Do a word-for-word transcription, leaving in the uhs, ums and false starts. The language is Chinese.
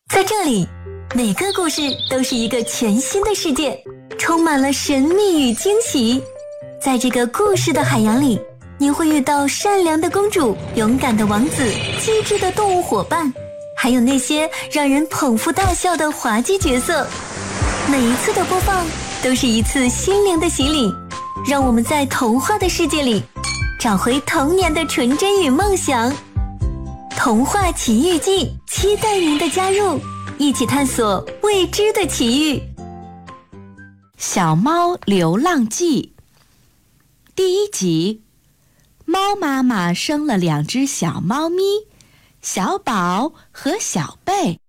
在这里，每个故事都是一个全新的世界，充满了神秘与惊喜。在这个故事的海洋里，你会遇到善良的公主、勇敢的王子、机智的动物伙伴，还有那些让人捧腹大笑的滑稽角色。每一次的播放都是一次心灵的洗礼，让我们在童话的世界里找回童年的纯真与梦想。童话奇遇记，期待您的加入，一起探索未知的奇遇。 小猫流浪记第一集，猫妈妈生了两只小猫咪，小宝和小贝。